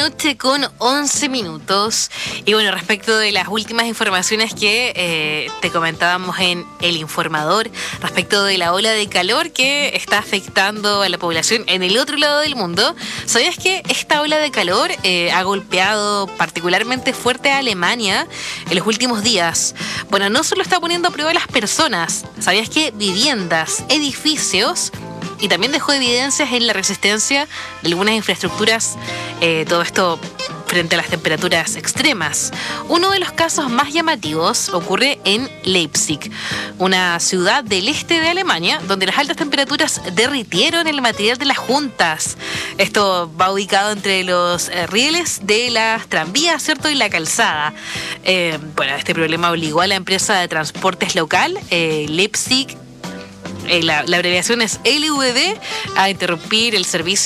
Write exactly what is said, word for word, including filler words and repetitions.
noche con once minutos. Y bueno, respecto de las últimas informaciones que eh, te comentábamos en El Informador, respecto de la ola de calor que está afectando a la población en el otro lado del mundo, ¿sabías que esta ola de calor eh, ha golpeado particularmente fuerte a Alemania en los últimos días? Bueno, no solo está poniendo a prueba a las personas, ¿sabías que viviendas, edificios, y también dejó evidencias en la resistencia de algunas infraestructuras, eh, todo esto frente a las temperaturas extremas? Uno de los casos más llamativos ocurre en Leipzig, una ciudad del este de Alemania, donde las altas temperaturas derritieron el material de las juntas. Esto va ubicado entre los eh, rieles de las tranvías, ¿cierto?, y la calzada. Eh, bueno, este problema obligó a la empresa de transportes local, eh, Leipzig, Eh, la, la abreviación es L V D, a interrumpir el servicio